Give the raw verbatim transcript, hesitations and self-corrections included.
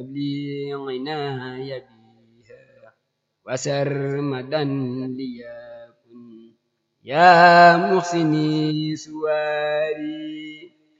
هب لي عناية بها وسرمدا ليكن يا محسني سواري